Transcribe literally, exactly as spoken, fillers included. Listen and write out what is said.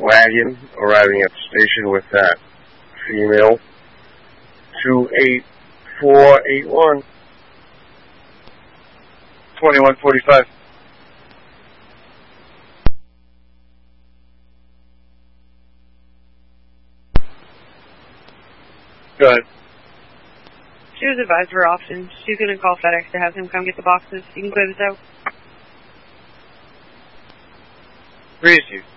wagon arriving at the station with that female. two eight four eight one. twenty-one forty-five. Go ahead. She was advised her option. She's going to call FedEx to have him come get the boxes. You can clear this out. Breeze you.